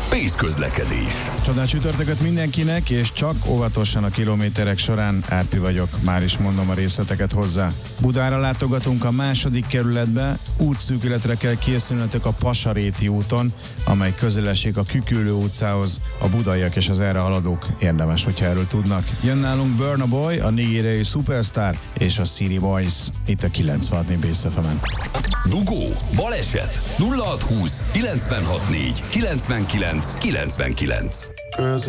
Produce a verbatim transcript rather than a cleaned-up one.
Pész Közlekedés. Csodás csütörtököt mindenkinek, és csak óvatosan a kilométerek során. Árpi vagyok, már is mondom a részleteket hozzá. Budára látogatunk a második kerületbe, útszűkületre kell készülnötök a Pasaréti úton, amely közel esik a Küküllő utcához. A budaiak és az erre haladók érdemes, hogyha erről tudnak. Jön nálunk Burna Boy, a nigériai Superstar és a City Boys. Itt a kilencvenhat négy Bész ef emen. Dugó, baleset, nulla hat húsz kilencvenhat négy kilencvenkilenc kilencvenkilenc.